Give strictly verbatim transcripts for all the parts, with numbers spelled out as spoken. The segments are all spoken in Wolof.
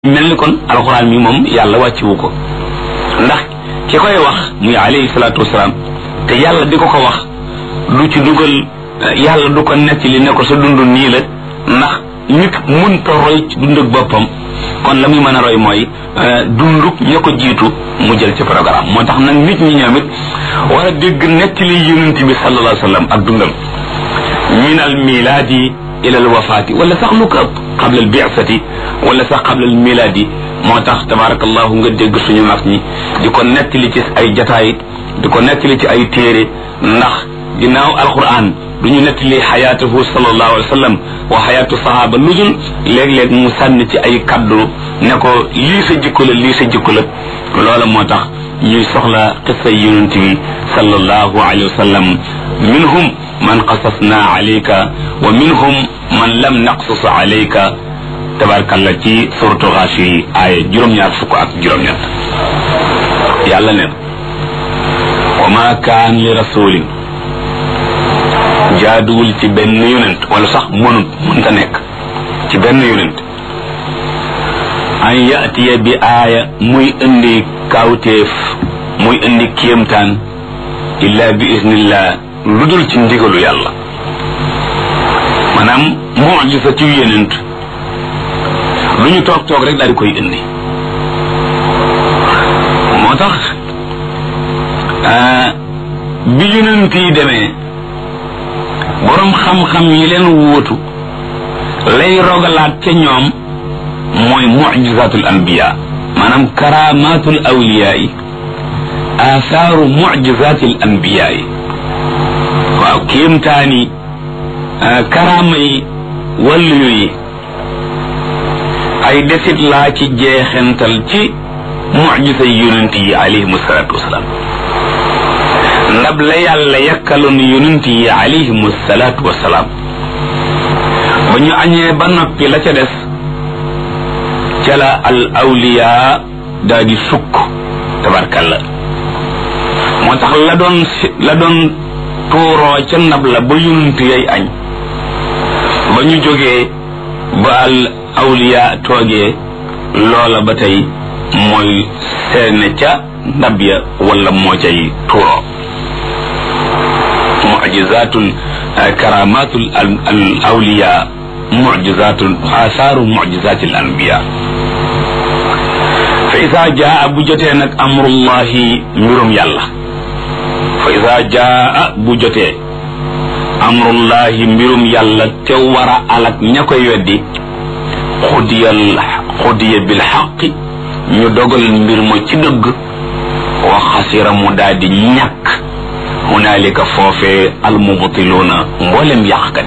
mel ni kon alxuraan mi moom yàlla wàcciwu ko ndax ki koy wax muy alayhi salaatu wasalaam te yàlla di ko ko wax du ci dugal yàlla du ko nekk li ne ko sa dund nii la ndax nit mënta roy ci dund ak boppam kon la muy mën a roy mooy dunduk ña ko jiitu mu jël ci programme moo tax nag nit ñi ñoom it war a dégg nekk li yonent bi sallallahu alayhi wa sallam ak dundam min al milaadi ila al wafaati wala sax lu ko ëpp qabla al bi'sati wala sax qabla al milaadi moo tax tabarakallahu nga dégg suñu mag ñi di ko nettali ci ay jataay di ko nettali ci ay téere ndax ginnaaw alquran du ñu nettali xayaatuhu sallallahu alayhi wa sallam wa xayaatu sahaaba lu dul léeg-léeg mu sànni ci ay kaddu ne ko lii sa jikko la lii sa jikko la loola moo tax ñuy soxla qissa yonent bi sallallahu alayhi wa sallam minhum man qasasna alayka wa minhum man lam naqsus alayka tabarkalla ci suratu Ghaashiyya aaya juróom-ñaar fukk ak juróom-ñett yàlla neen wa ma kaan li rasulin jaaduwul ci benn yonent wala sax mënut mënta nekk ci benn yonent an yatiya bi aaya muy indi kawteef muy indi kéemtaan illa bi iznillah lu dul ci ndigalu yàlla maanaam mu'jiza ci yonent lu ñu toog toog rek daal di koy indi moo tax bi yonent yi demee boroom xam-xam yi leen wóotu lay rogalaat ca ñoom mooy mu'jizatul anbiya maanaam karamatul awliya yi asaaru mu'jizatil anbiya yi waaw kéemtaani karaama yi wàllu yi ay desit laa ci jeexental ci mu'jiza yonent yi alayhimu salaatu wasalaam ndab la yàlla yakkaloon yonent yi alayhimu salaatu wasalaam ba ñu añee ba noppi la ca des ca la al awliya daa di sukk tabarkalla moo tax la doon la doon tuuroo ca ndab la ba yonent yay añ ba ñu jógee ba al awliya toogee loola ba tey mooy seene ca ndab ya wala moo cay tuuroo mu'jizatun karamatul al awliya mu'jizatun asaaru mu'jizatil anbiya fa isa jaa bu jotee nag amrullahi mbirum yàlla fa isa jaa bu jotee amrullahi mbirum yàlla te war a alak ña koy weddi xudiyal xudiya bil xaqi ñu dogal mbir ma ci dëgg wa xasira mu daal di ñàkk hunaalika foofee almubtiluuna mboolem yàqkat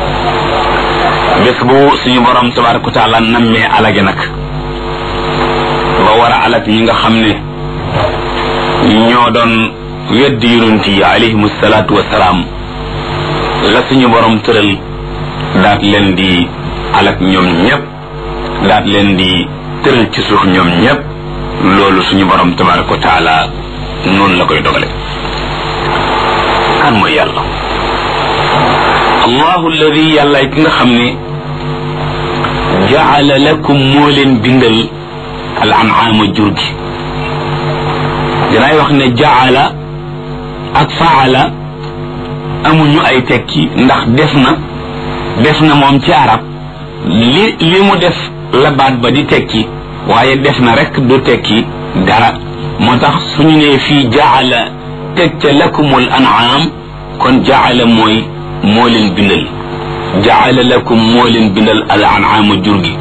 bés bu suñu borom tabaraka wa taala nammee alage nag ba war a alag ñi nga xam ne ñoo doon weddi yonent yi alayhimu salaatu wasalaam la suñu borom tëral daat leen di alag ñoom ñëpp daat leen di tëral ci suuf ñoom ñëpp loolu suñu borom tabaraka wa taala noonu la koy dogale kan mooy yàlla allahu alladi yàlla ki nga xam ne jaala lakum moo leen bindal al an'aama jur gi dinaay wax ne jaala ak faala amuñu ay tekki ndax def na def na moom ci arab li li mu def la baat ba di tekki waaye def na rek du tekki dara moo tax suñu nee fii jaala teg ca lakumul an'aam kon jaala mooy moo leen bindal jaala lakum moo leen bindal al an'aama jur gi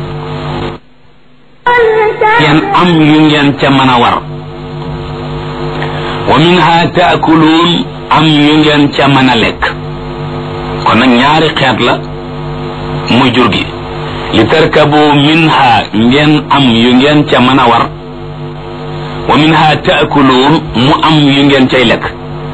ngeen am yu ngeen ca mën a war wa minha taakuluun am yu ngeen ca mën a lekk kon nag ñaari xeet la muy jur gi li tarkabu minha ngeen am yu ngeen ca mën a war wa minha taakuluun mu am yu ngeen cay lekk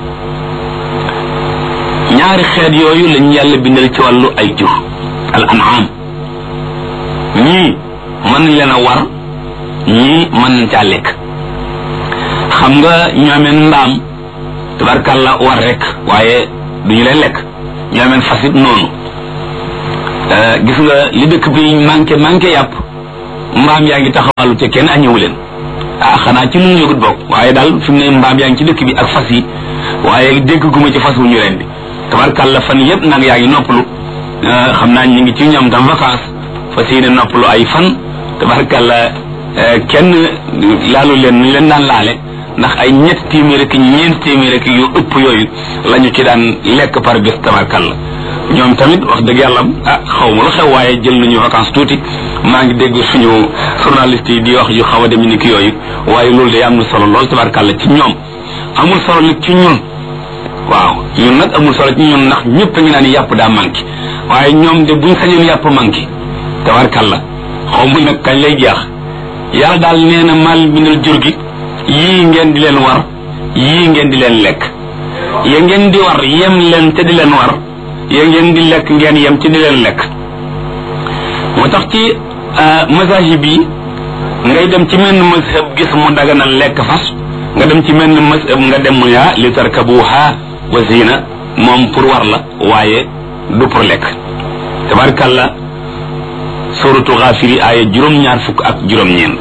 ñaari xeet yooyu lañ yàlla bindal ci wàllu ay jur al an'am ñii mën leen a war ñii mën nañ caa lekk xam nga ñoomeen mbaam tabarkàlla war rek waaye duñu leen lekk ñoomeen fasit noonu gis nga li dëkk bi manqué manqué yàpp mbaam yaa ngi taxawalu te kenn añewu leen ah xanaa ci nu yëgut bokk waaye daal fi mu ne mbaam yaa ngi ci dëkk bi ak fas yi waaye dégg guma ci fas wu ñu leen di tabarkàlla fan yëpp nag yaa ngi noppalu xam naa ñu ngi ci ñoom tam vacances fas yéene noppalu ay fan tabarkàlla kenn laalu leen ñu leen daan laale ndax ay ñetti téeméer ak ñeent téeméer ak yu ëpp yooyu la ñu ci daan lekk par bés tabarkàlla ñoom tamit wax dëgg yàlla ah xaw ma lu xew waaye jël nañu vacances tuuti maa ngi dégg suñu journaliste yi di wax yu xaw a dem ni ki yooyu waaye loolu day am na solo lool tabarkàlla ci ñoom amul solo nag ci ñun waaw ñun nag amul solo ci ñun ndax ñëpp a ngi naan yàpp daa manqué waaye ñoom de buñ sañoon yàpp manqué tabarkàlla xaw ma nag kañ lay jeex yàlla daal nee na mal bindal jur gi yii ngeen di leen war yii ngeen di leen lekk ya ngeen di war yem leen te di leen war ya ngeen di lekk ngeen yem ci di leen lekk moo tax ci mazahib yi ngay dem ci menn mazhab gis mu daganal lekk fas nga dem ci menn mazhab nga dem mu yaa li tarkabuha wa zina moom pour war la waaye du pour lekk tabarkàlla suratu Ghafiri aaya juróom-ñaar fukk ak juróom-ñeent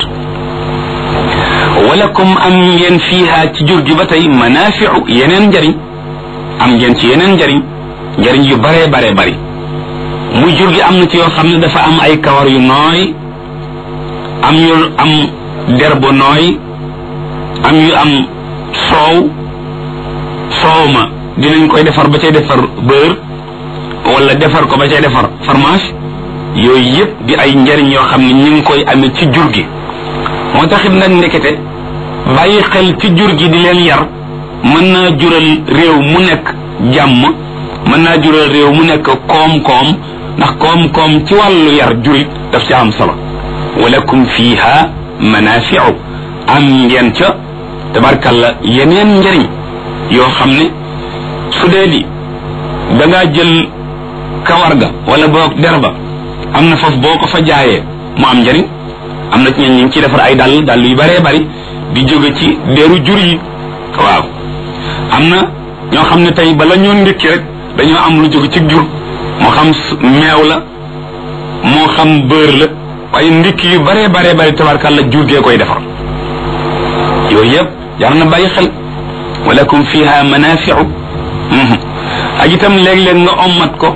walakum am ngeen fiiha ci jur gi ba tey manafiu yeneen njariñ am ngeen ci yeneen njariñ njariñ yu bare bare bari muy jur gi am na ci yoo xam ne dafa am ay kawar yu nooy am yu am der bu nooy am yu am soow soow ma dinañ koy defar ba cay defar beurre wala defar ko ba cay defar fromage yooyu yëpp di ay njariñ yoo xam ne ñu ngi koy amee ci jur gi moo taxit nag ndekete bàyyi xel ci jur gi di leen yar mën naa jural réew mu nekk jàmm mën naa jural réew mu nekk koom-koom ndax koom-koom ci wàllu yar jurit daf ci am solo walakum fiha manafiu am ngeen ca tabarkalla yeneen njariñ yoo xam ne su dee di da ngaa jël kawar ga wala boog der ba am na foofu boo ko fa jaayee mu am njariñ am na ci ñeen ñi ngi ci defar ay dàll dàll yu bëree bëri di jóge ci deru jur yi waaw am na ñoo xam ne tey bala ñoo ndékki rek dañoo am lu jóge ci jur moo xam meew la moo xam beurre la waaye ndékki yu bëree bëree bëri tabarkàlla jur gee koy defar yooyu yëpp jar na bàyyi xel walakum fiha manafiu ak itam léeg-léeg nga ommat ko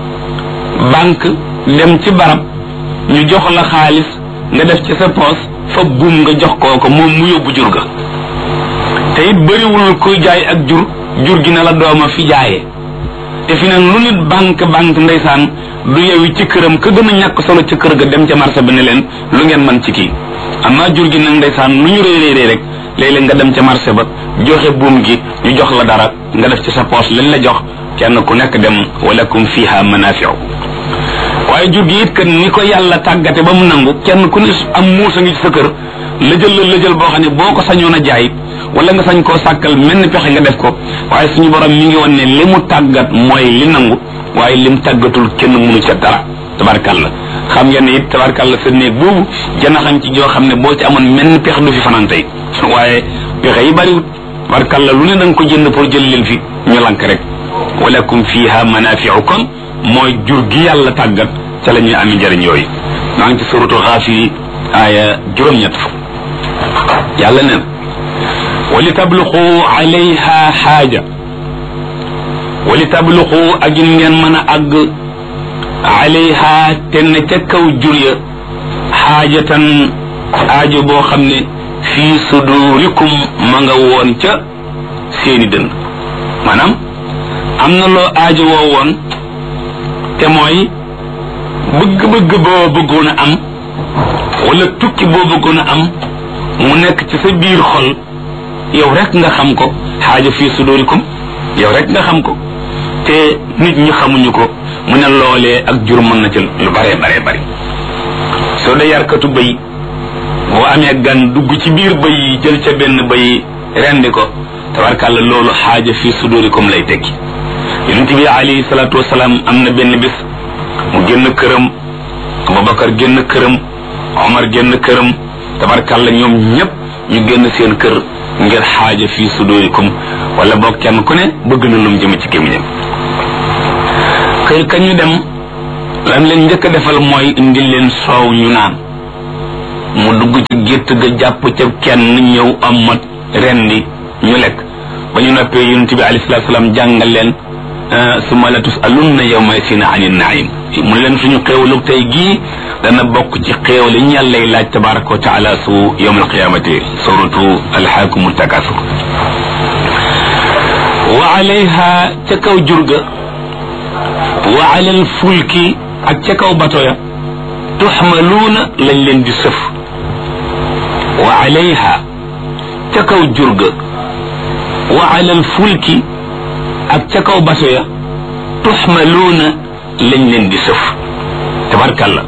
banque dem ci barab ñu jox la xaalis nga def ci sa poos fa buum nga jox kooko moom mu yóbbu jur ga te it bëriwul kuy jaay ak jur jur gi na la dooma fi jaayee te fi nag lu nit banque banque ndeysaan du yewi ci këram ka gën a ñàkk solo ci kër ga dem ca marché ba ne leen lu ngeen man ci kii amma jur gi nag ndeysaan lu ñu réy réy rek léeg-léeg nga dem ca marché ba joxe buum gi ñu jox la dara nga def ci sa poos lañ la jox kenn ku nekk dem walakum fiha manafiu waaye jur gi it que ni ko yàlla tàggate ba mu nangu kenn ku ne am muusa ngi ci sa kër lëjël la lëjël boo xam ne boo ko sañoon a jaay wala nga sañ koo sàkkal menn pexe nga def ko waaye suñu borom mi ngi woon ne li mu tàggat mooy li nangu waaye lim tàggatul kenn mënu ca dara tabarkàlla xam ngeen ne it tabarkàlla sa néeg boobu janaxañ ci joo xam ne boo ci amoon menn pexe du fi fanaan tey waaye pexe yi bariwut tabarkàlla lu ne da nga ko jënd pour jël leen fi ñu lank rek walakum fiha manafiu kon mooy jur gi yàlla tàggat ca la ñuy ami njëriñ yooyu maa ngi ci suratu Ghafir aaya juróom-ñett fukk yàlla neen wali tabluxu alayha xaaja wali tabluxu ak in ngeen mën a àgg alayha te ne ca kaw jur ya xaajatan aajo boo xam ne fii sudurikum ma nga woon ca seeni dënn maanaam am na loo aajo woo woon te mooy bëgg-bëgg boo bëggoon a am wala tukki boo bëggoon a am mu nekk ci sa biir xol yow rek nga xam ko xaaja fii sudurikum yow rek nga xam ko te nit ñi xamuñu ko mu ne loolee ak jur mën na ci lu bare bare bari soo dee yarkatu bëy boo amee gan dugg ci biir bëy yi jël ca benn bëy rendi ko tabarkàlla loolu xaaja fii sudurikum lay tekki yonent bi alayhi salaatu wasalaam am na benn bis mu génn këram Abubakar génn këram Omar génn këram tabarkàlla ñoom ñëpp ñu génn seen kër ngir xaaja fii sudurikum wala boog kenn ku ne bëgg na lum jëm ci gémmiñam kër ka ñu dem lan leen njëkk a defal mooy indil leen soow ñu naan mu dugg ci gétt ga jàpp ca kenn ñëw amat rendi ñu lekk ba ñu noppee yonent bi alayhi salaatu salaam jàngal leen summa la tusalunna yawma yasin anin naim mu leen suñu xéewalug tey gii dana bokk ci xéewal yi ñu yàlla lay laaj tabaraka wa taala su yawmal qiyaamati suratu alhaakumu takasur wa alayha ca kaw jurga wa alal fulki ak ca kaw bato ya tuxmaluuna lañ leen di sëf wa alayha ca kaw jurga wa alal fulki ak ca kaw bato ya tuxmaluuna lañ leen di sëf tabarkalla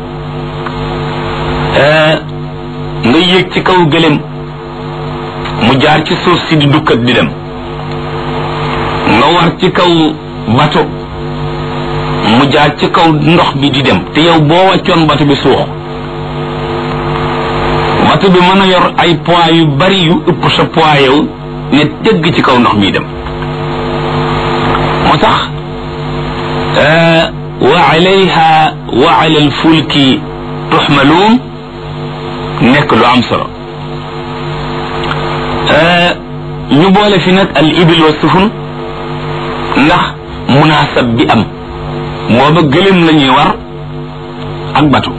nga yéeg ci kaw gëlem mu jaar ci suuf si di dukkat di dem nga war ci kaw bato mu jaar ci kaw ndox bi di dem te yow boo wàccoon bato bi suux bato bi mën a yor ay poids yu bari yu ëpp sa poids yow ne dégg ci kaw ndox mi dem moo tax wa alayha wa ala alfulki tuxmaluun nekk lu am solo ñu boole fi nag al ibil wa sufun ndax munaasab bi am booba gëlëm la ñuy war ak batu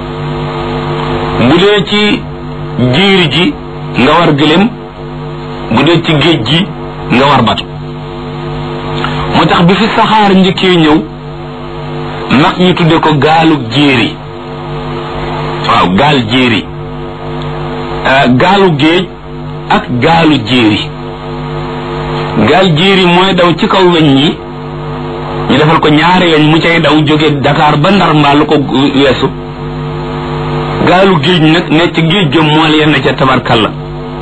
bu dee ci jiir ji nga war gëlëm bu dee ci géej gi nga war batu moo tax bi fi saxaar njëkkee ñëw mag ñu tudde ko gaalu jéeri waaw gaal jéeri gaalu géej ak gaalu jéeri gaal jéeri mooy daw ci kaw weñ yi ñu defal ko ñaari weñ mu cay daw jóge Dakar ba Ndar mbaa lu ko weesu gaalu géej nag ne ci géej ga mool yenn ca tabarkalla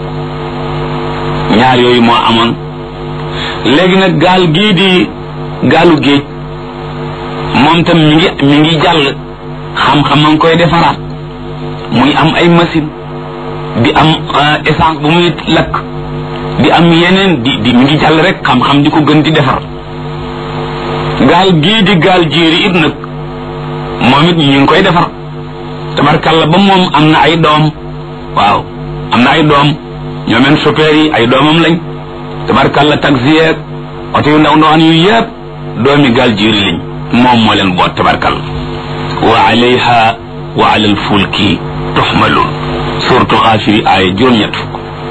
ñaar yooyu moo amoon léegi nag gaal gii di gaalu géej moom tam mi ngi mi ngi jàll xam-xam a ngi koy defaraat muy am ay machine di am essence bu muy lakk di am yeneen di di mi ngi jàll rek xam-xam di ko gën di defar gaal gii di gaal jéeri it nag moom it ñu ngi koy defar tabarkalla ba moom am na ay doom waaw am na ay doom ñoomeen chauffeur yi ay doomam lañ tabarkalla taxi yeeg oto yu ndaw ndawaan yu yëpp doomi gaal jéeri lañ moom moo leen boot tabarkalla wa alayha wa ala alfulki tuxmaluun suratu xaafiri aaya juróom-ñett fukk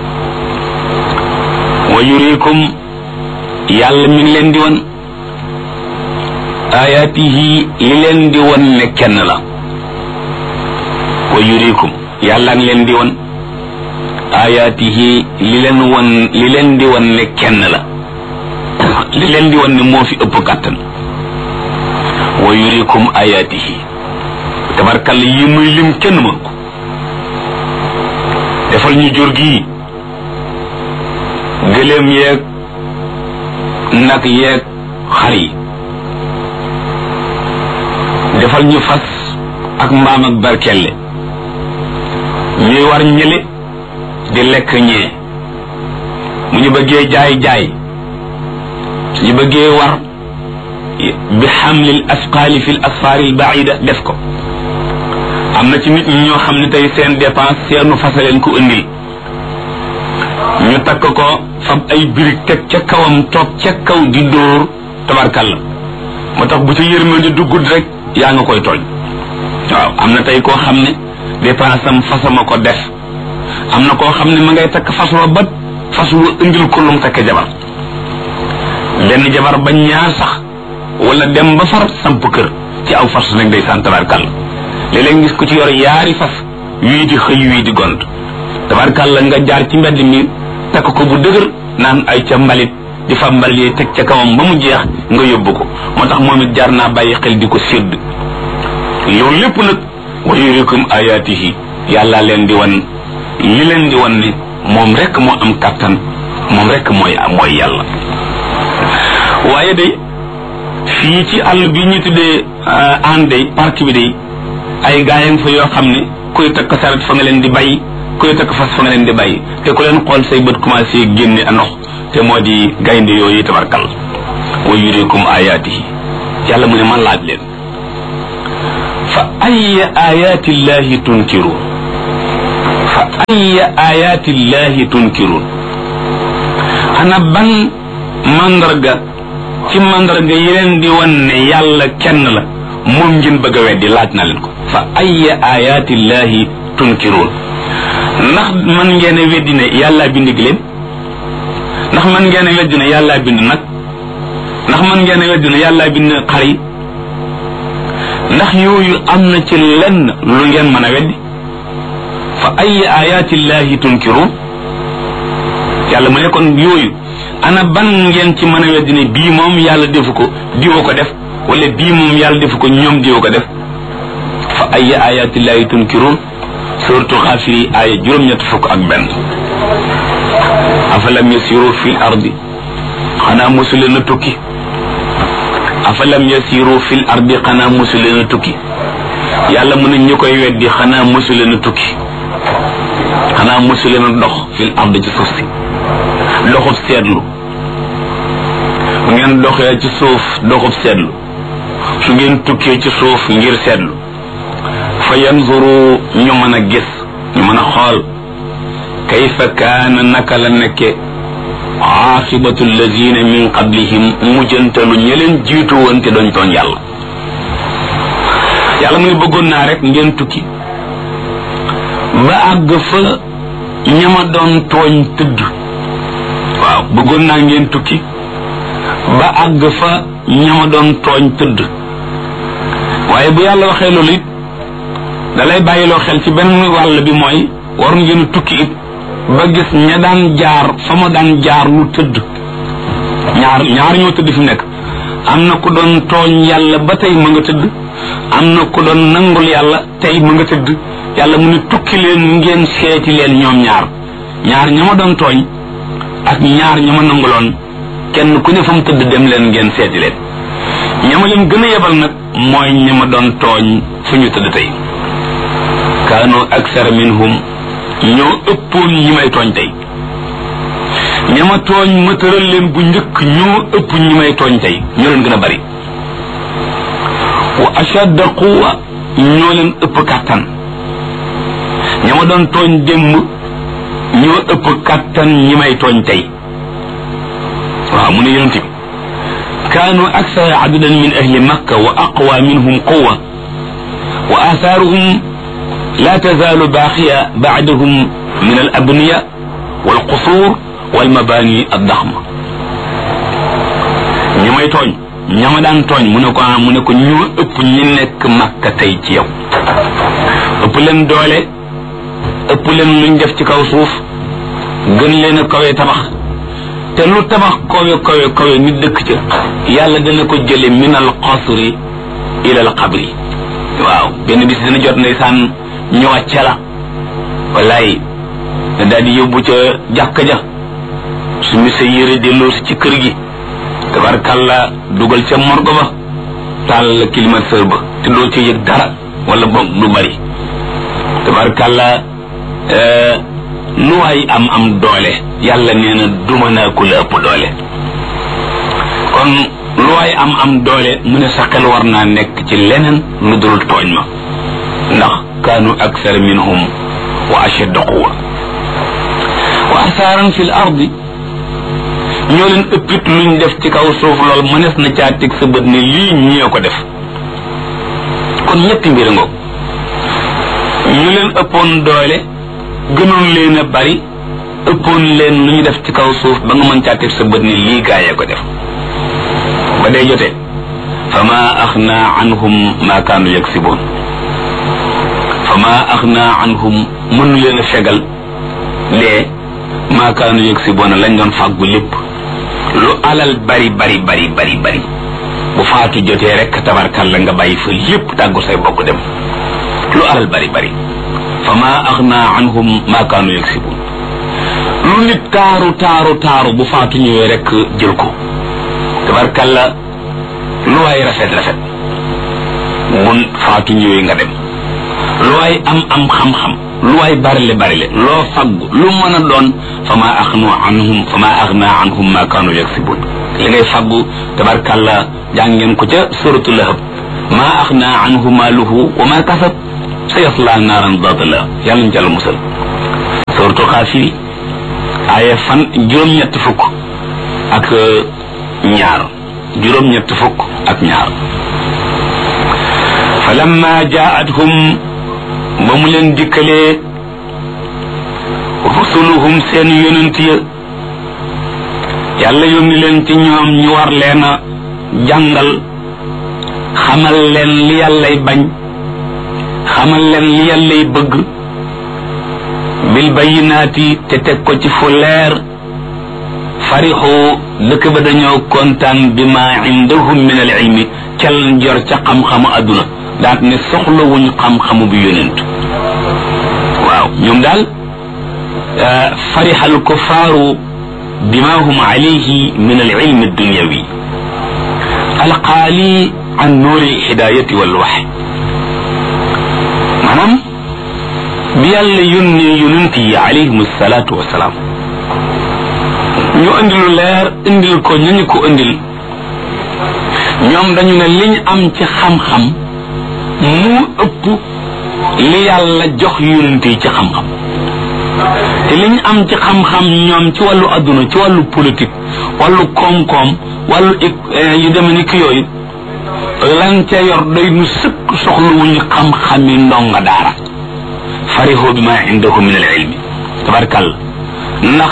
wa yurikum yàlla mi ngi leen di won ayaatihi li leen di won ne kenn la wa yurikum yàlla ngi leen di won ayaatihi li leen won li leen di won ne kenn la li leen di won ne moo fi ëpp kàttan wa yurikum ayaatihi tabarkalla yi muy lim kenn mën ko defal ñu jur gi gëléem yeeg nag yeeg xar yi defal ñu fas ak mbaam ak barkelle ñuy war ñële di lekk ñee mu ñu bëggee jaay jaay su ñu bëggee war bi xamlil asqaali fi l asfaari l baida def ko am na ci nit ñi ñoo xam ne tey seen dépense seenu fasaleen ko indil ñu takk ko fab ay birig teg ca kawam toog ca kaw di dóor tabarkalla moo tax bu ci yërmande duggut rek yaa nga koy tooñ waaw am na tey koo xam ne dépense am fasama ko def am na koo xam ne ma ngay takk fas wa bat fas wa indil ko lum takk jabar benn jabar ba ñaar sax wala dem ba far samp kër ci aw fas nag day sant tabarkalla léeg-léeg gis ku ci yor yaari fas wii di xëy wii di gont tabarkalla nga jaar ci mbedd mi takk ko bu dëgër naan ay ca mbalit di fa mbalit yi teg ca kawam ba mu jeex nga yóbbu ko moo tax moom it jaar naa bàyyi xel di ko sédd loolu lépp nag wa yurikum ayaatihi yàlla leen di wan li leen di wan ne moom rek moo am kàttan moom rek mooy mooy yàlla waaye day fii ci àll bi ñu tuddee ànd day parc bi day ay gaayang fa yoo xam ne kuy takk saret fa nga leen di bàyyi kuy takk fas fa nga leen di bàyyi te ku leen xool say bët commencé génne a ndox te moo di gaynde yooyu tabarkal wa yurikum ayaatihi yàlla mu ne man laaj leen fa ay ayaati llahi tunkiru fa ayya ayati llahi tunkirun ana ban mandarga ci mandarga yi leen di wan ne yàlla kenn la moom ngeen bëgg a weddi laaj na leen ko fa ayya ayati llahi tunkirun ndax man ngeen a weddi ne yàlla bind giléem ndax man ngeen a weddi ne yàlla bind nag ndax man ngeen a weddi ne yàlla bind xar yi ndax yooyu am na ci lenn lu ngeen mën a weddi fa ayya ayati llahi tunkirun yàlla mu ne kon yooyu ana ban ngeen ci mën a weddi ne bii moom yàlla defu ko diwa ko def wala bii moom yàlla defu ko ñoom diwa ko def fa ayya ayati llahi tunkirun suratul xaafiri aaya juróom-ñett fukk ak benn afalam yasiru fil ardi xanaa mosu leen a tukki afalam yasiru fil ardi xanaa mosu leen a tukki yàlla mu ne ñu koy weddi xanaa mosu leen a tukki xanaa mosu leen a dox fil ardi ci suuf si doxub seetlu bu ngeen doxee ci suuf doxub seetlu su ngeen tukkee ci suuf ngir seetlu fa yanzuru ñu mën a gis ñu mën a xool kayfa kaana naka la nekke aaqibatu allazina min qablihim mujjantalu ña leen jiitu woon te doñ tooñ yàlla yàlla mu ne bëggoon naa rek ngeen tukki ba àgg fa ñama doon tooñ tëdd waaw bëggoon naa ngeen tukki ba àgg fa ñama doon tooñ tëdd waaye bu yàlla waxee loolu it dalay bàyyiloo xel ci benn wàll bi mooy war ngeen tukki it ba gis ña daan jaar fa ma daan jaar lu tëdd ñaar ñaar ñoo tëdd fi nekk am na ku doon tooñ yàlla ba tey ma nga tëdd am na ku doon nangul yàlla tey ma nga tëdd yàlla mu ne tukki leen ngeen seeti leen ñoom ñaar ñaar ña ma doon tooñ ak ñaar ña ma nanguloon kenn ku ne fa mu tëdd dem leen ngeen seeti leen ña ma leen gën a yebal nag mooy ña ma doon tooñ fu ñu tëdd tey kaanu aksara minhum ñoo ëppoon ñi may tooñ tey ña ma tooñ ma tëral leen bu njëkk ñoo ëpp ñi may tooñ tey ñoo leen gën a bari wa ashadda quwa ñoo leen ëpp kàttan ña ma doon tooñ démb ñoo ëpp kàttan ñi may tooñ tey waaw mu ne yonent bi kaanu aksara adadan min ahli makka wa aqwa minhum quwa wa athaaruhum la tazaalu baaqiya baadahum min al abniya wal qusuur wal mabaani addaxma ñi may tooñ ña ma daan tooñ mu ne ko ah mu ne ko ñoo ëpp ñi nekk makka tey ci yow ëpp leen doole ëpp leen luñ def ci kaw suuf gën leen a kawe tabax te lu tabax kawe kawe kawe nit dëkk ca yàlla dana ko jële min al qasri ila al qabri waaw benn bis dina jot ndeysaan ñu wàcce la wallaay daal di yóbbu ca jàkka ja su mi sa yére delloo si ci kër gi tabarkalla dugal ca morgo ba taal la climatiseur ba te doo ca yëg dara wala boog du bari tabarkalla lu waay am am doole yàlla nee na duma naa ku la ëpp doole kon lu waay am am doole mu ne sa xel war naa nekk ci leneen lu dul tooñ ma ndax kaanu aksara minhum wa ashadda quwa wa asaaran fi l ardi ñoo leen ëppit luñ def ci kaw suuf lool mënees na caa teg sa bët ne lii ñee ko def kon ñetti mbir ngoog ñu leen ëppoon doole gënoon leen a bari ëppoon leen lu ñu def ci kaw suuf ba nga mën caa teg sa bët ne lii gaayee ko def ba day jotee fa ma axna anhum ma kaanu yaksiboon fa ma axna anhum mënu leen a fegal lee ma kaanu yaksiboon lañ doon fàggu lépp lu alal bari bari bari bari bari bu faatu jotee rek tabarkal la nga bàyyi fa lépp tàggu say bokk dem lu alal bari bari fa ma axna anhum ma kaanu yaksiboon lu nit taaru taaru taaru bu faatu ñëwee rek jël ko tabarkal la lu waay rafet rafet mun faatu ñëwee nga dem lu waay am am xam-xam lu waay barile barile loo faggu lu mën a doon fa ma axnu anhum fa ma axna anhum ma kaanu yaksibun li ngay faggu tabarkalla jàngeen ko ca suratu lahab ma axna anhu maaluhu wa ma kasab sa yasla naaran daata la yàlla ñu jàll musal Ghafiri aaya fan juróom-ñett fukk ak ñaar juróom-ñett fukk ak ñaar falamma jaa'athum ba mu leen dikkalee rusuluhum seen yonent ya yàlla yónni leen ci ñoom ñu war leen a jàngal xamal leen li yàllay bañ xamal leen li yàllay bëgg bil bayyinaati te teg ko ci fu leer farixu dëkk ba dañoo kontaan bi ma indahum min al ilmi ca lañ jor ca xam-xamu adduna daat ne soxlawuñ xam-xamu bi yonent waaw ñoom daal farixal kuffaaru bima hum alayhi min al ilmi ad-dunyawi alqaali an nuuri hidayati wal waxy maanaam bi yàlla yónnee yonent yi alayhim salaatu wasalaam ñu indil lu leer indil ko ñu ñu ko indil ñoom dañu ne liñ am ci xam-xam mu ëpp li yàlla jox yonent yi ci xam-xam te liñ am ci xam-xam ñoom ci wàllu adduna ci wàllu politique wàllu koom-koom wàllu yu deme ni ki yooyu lan ca yor doy nu sëkk soxluwuñu xam-xami ndonga daara farihoo bi ma indahum min al ilmi tabarkàlla ndax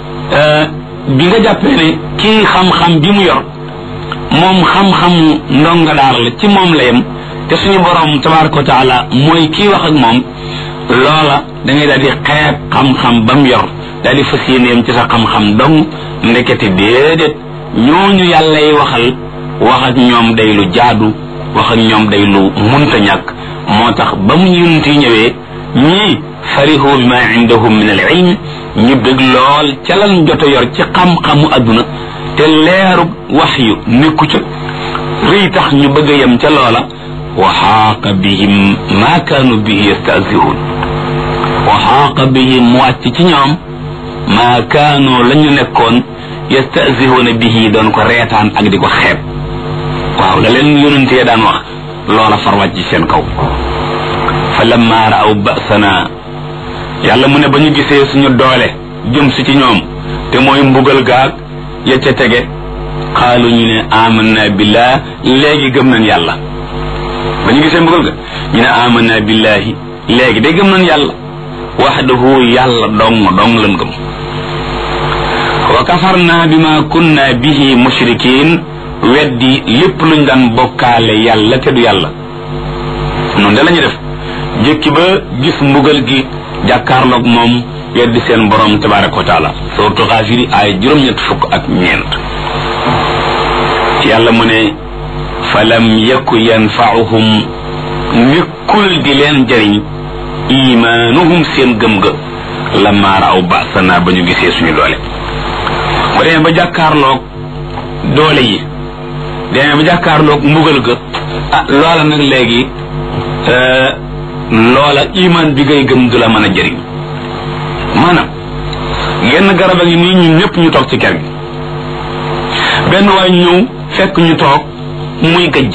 bi nga jàppee ne kii xam-xam bi mu yor moom xam-xam ndonga daara la ci moom la yem te suñu borom tabaraka wa taala mooy kii wax ak moom loola da ngay daal di xeeb xam-xam ba mu yor daal di fas yéeneem ci sa xam-xam dong ndekete déedéet ñooñu yàlla yi waxal wax ak ñoom day lu jaadu wax ak ñoom day lu munta ñàkk moo tax ba mu yonent yi ñëwee ñii farihu bima indahum min al ilm ñu bëgg lool ca lan jot a yor ci xam-xamu adduna te leeru waxyu nekku ca rëy tax ñu bëgg a yem ca loola wa xaaqa bihim ma kaanu bihi yastahzi'un wa xaaqa bihim wàcc ci ñoom ma kaanu la ñu nekkoon yastahzi'una bihi doon ko reetaan ak di ko xeeb waaw la leen yonentee daan wax loola far wàcc ci seen kaw fa lamma ra'aw ba'sana yàlla mu ne ba ñu gisee suñu doole jëm si ci ñoom te mooy mbugal gaag ya ca tege xaalu ñu ne amanna billah léegi gëm nañ yàlla ba ñu gisee mbugal ga ñu ne amanna billahi léegi day gëm nañ yàlla wahdahu yàlla dong dong lan gëm wa kafarna bima kunna bihi mushrikin weddi lépp luñ daan bokkaale yàlla te du yàlla noonu da lañu def jëkki ba gis mbugal gi jàkkaarloog moom weddi seen borom tabaraka wa taala suratu Ghafiri ay juróom-ñett fukk ak ñeent yàlla mu ne falam yaku yanfa'uhum nekkul di leen jëriñ imaanuhum seen gëm ga lamma ra'aw ba'sana ba ñu gisee suñu doole ba demee ba jàkkaarloog doole yi demee ba jàkkaarloog mbugal ga ah loola nag léegi loola iman bi ngay gëm du la mën a jëriñ maanaam genn garab a ngi nii ñun ñëpp ñu toog ci kër gi benn waay ñëw fekk ñu toog muy gëj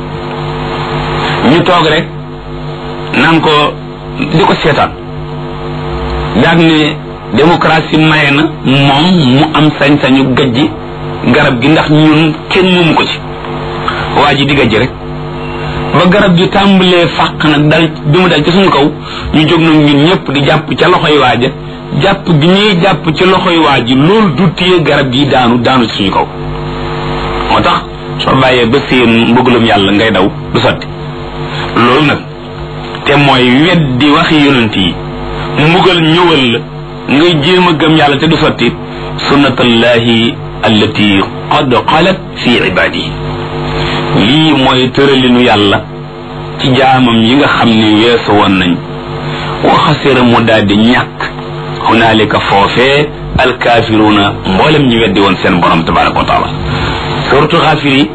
ñu toog rek naan ko di ko seetaan daag ne démocratie maye na moom mu am sañ-sañu gëj garab gi ndax ñun kenn moomu ko ci waa ji di gëj rek ba garab gi tàmbalee fàq nag dal bi mu dal ci suñu kaw ñu jóg nag ñun ñëpp di jàpp ca loxoy waaja jàpp gi ñuy jàpp ci loxoy waaji loolu du téye garab gi daanu daanu ci suñu kaw moo tax soo bàyyee ba seen mbugalum yàlla ngay daw du sotti loolu nag te mooy weddi waxi yonent yi mbugal ñëwal la ngay jéem a gëm yàlla te du sotti sunnatullahi allati qad xalat fi ibadihi lii mooy tëralinu yàlla ci jaamam yi nga xam ne weesu woon nañ waxasira mu daal di ñàkk hunaalika foofee alkaafiruuna mboolem ñu weddi woon seen borom tabaraka wa taala suratu Ghafiri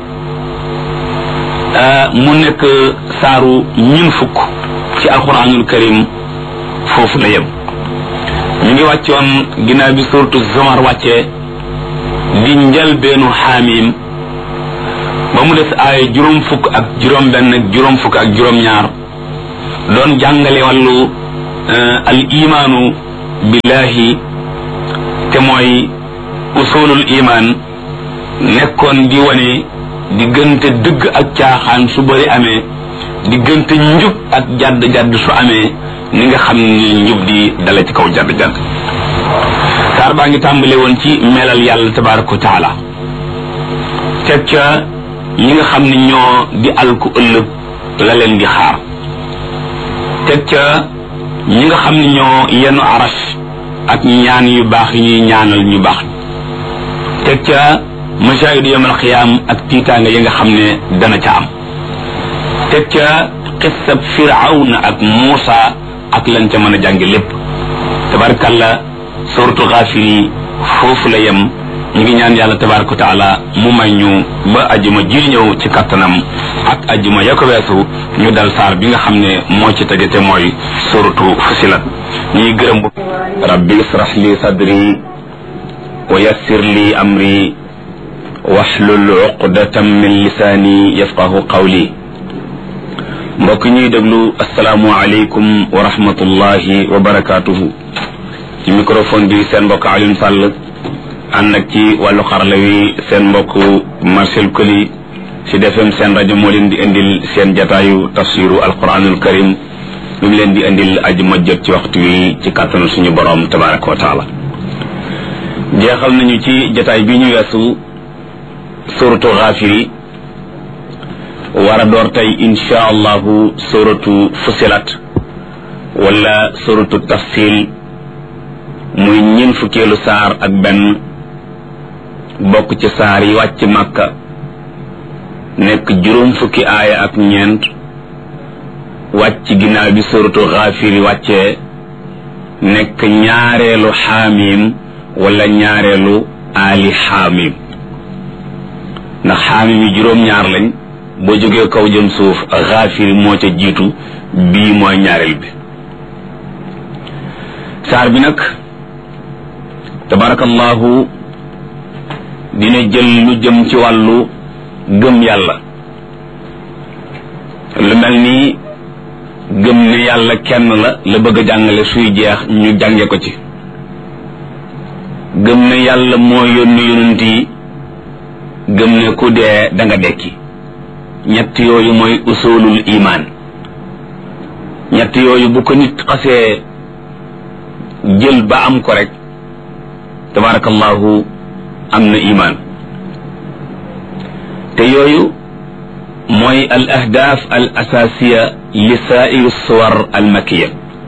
mu nekk saaru ñun fukk ci alquranul karim foofu la yem ñu ngi wàccoon ginnaaw bi suratu Zumar wàccee di njëlbeenu Haamim ba mu des ay juróom fukk ak juróom benn ak juróom fukk ak juróom ñaar doon jàngale wàllu al imaanu billahi te mooy usulul iman nekkoon di wane diggante dëgg ak caaxaan su bëri amee diggante njub ak jadd jadd su amee ni nga xam ni njub di dala ci kaw jadd jadd saar baa ngi tàmbale woon ci melal yàlla tabaraka wa taala teg ca ñi nga xam ne ñoo di alku ëllëg la leen di xaar teg ca ñi nga xam ne ñoo yenu aras ak ñaan yu baax yi ñuy ñaanal ñu baax teg ca masaayidu yawmal qiyaam ak tiitaanga yi nga xam ne dana ca am teg ca qissab firawna ak Muusa ak lan ca mën a jànge lépp tabarakalla suratu Gaafir yi foofu la yem ñu ngi ñaan yàlla tabaraka wa taala mu may ñu ba ajjuma ji ñëw ci kattanam ak ajjuma ya ko weesu ñu dal saar bi nga xam ne moo ci tege te mooy suratu Fusilat ñuy gërëm bu rabbi israh li sadri wa yassir li amri wahlul uqdatam min lisaani yafqahu qawli mbokk ñuy déglu asalaamu aleykum wa rahmatullahi wa barakatuhu ci microphone bi seen mbokk Alioune Sall ànd ak ci wàllu xarala wi seen mbokk Marcel Koli ci defem seen rajo moo leen di indil seen jataayu tafsiru alquranul karim lu mu leen di indil aji ma jot ci waxtu wi ci kàttanu suñu borom tabaraka wa taala jeexal nañu ci jataay bi ñu weesu suratu Gaafiri war a door tey insha allahu suratu Fusilat wala suratu Tafsil muy ñeent fukkeelu saar ak benn bokk ci saar yi wàcc Makka nekk juróom fukki aaya ak ñeent wàcc ginnaaw bi suratu Gaafiri wàccee nekk ñaareelu xaamim wala ñaareelu ali xaamim ndax xaamim yi juróom ñaar lañ boo jógee kaw jëm suuf Gaafiri moo ca jiitu bii mooy ñaareel bi saar bi nag tabarakallahu dina jël lu jëm ci wàllu gëm yàlla lu mel ni gëm ne yàlla kenn la la bëgg a jàngale suy jeex ñu jànge ko ci gëm ne yàlla moo yónni yonent yi gëm ne ku dee da nga dekki ñett yooyu mooy usulul iman ñett yooyu bu ko nit xasee jël ba am ko rek tabarakallahu am na iman te yooyu mooy al ahdaaf al asasiya li saa'ir suwar al makkiya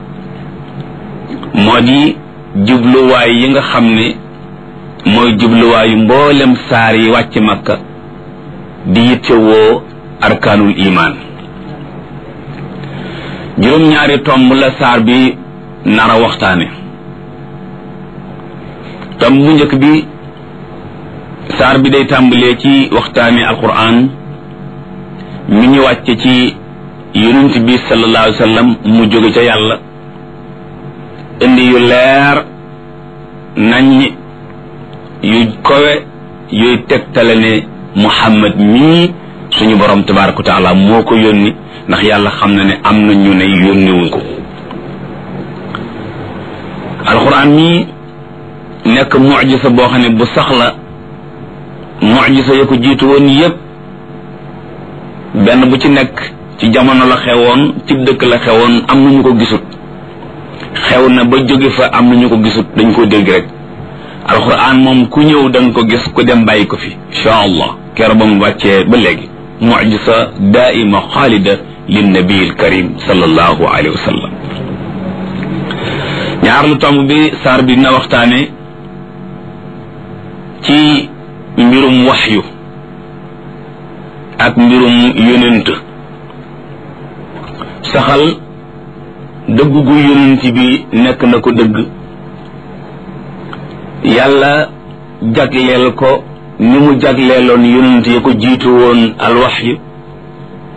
moo di jubluwaay yi nga xam ne mooy jubluwaayu mboolem saar yi wàcc makka di yittewoo arkaanul iman juróom-ñaari tomb la saar bi nara waxtaane tomb bu njëkk bi saar bi day tàmbalee ci waxtaane alquran mi ñu wàcce ci yonent bi sallallahu alayhi wa sallam mu jóge ca yàlla indi yu leer nañ yu kowe yuy tegtale ne muhammad mii suñu borom tabaraka wa taala moo ko yónni ndax yàlla xam na ne am na ñu ne yónniwuñ ko alquran mii nekk mucjisa boo xam ne bu sax la mucjisa ya ko jiitu woon yépp benn bu ci nekk ci jamono la xewoon ci dëkk la xewoon am na ñu ko gisut xew na ba jóge fa am na ñu ko gisut dañ ko dégg rek alquran moom ku ñëw da nga ko gis ku dem bàyyi ko fi insha allah keroog ba mu wàccee ba léegi mucjisa daaima xaalida linnabi alkarim sallallahu alayhi wa sallam ñaar lu tomb bi saar bi dina waxtaane ci mbirum waxyu ak mbirum yonent saxal dëgg gu yonent bi nekk na ko dëgg yàlla jagleel ko ni mu jagleeloon yonent ya ko jiitu woon alwaxyu